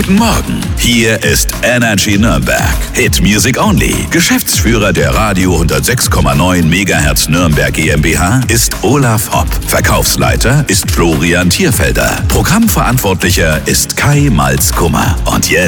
Guten Morgen, hier ist Energy Nürnberg. Hit Music Only. Geschäftsführer der Radio 106,9 MHz Nürnberg GmbH ist Olaf Hopp. Verkaufsleiter ist Florian Thierfelder. Programmverantwortlicher ist Kai Malz-Kummer. Und jetzt